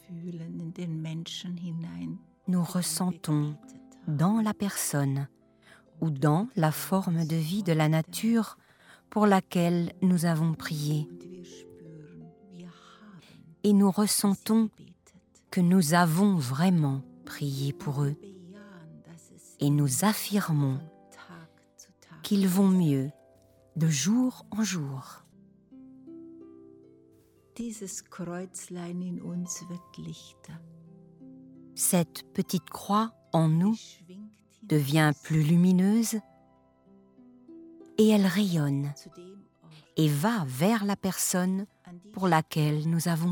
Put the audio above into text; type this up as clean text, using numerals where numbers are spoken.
Nous ressentons dans la personne ou dans la forme de vie de la nature pour laquelle nous avons prié. Et nous ressentons que nous avons vraiment prié pour eux. Et nous affirmons qu'ils vont mieux de jour en jour. Cette petite croix en nous devient plus lumineuse et elle rayonne et va vers la personne pour laquelle nous avons